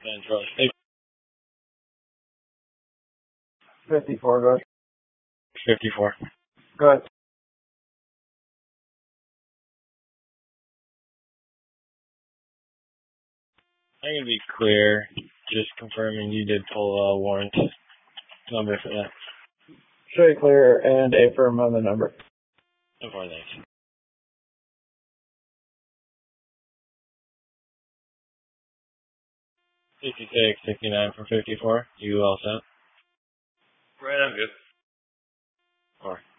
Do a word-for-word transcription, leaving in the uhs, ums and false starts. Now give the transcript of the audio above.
Control. Hey, fifty-four, go ahead. fifty-four. Go ahead. I'm going to be clear, just confirming you did pull a warrant number for that. Show you clear and affirm on the number. So far, thanks. sixty-six, sixty-nine for fifty-four. You all set? Right, I'm good. Four.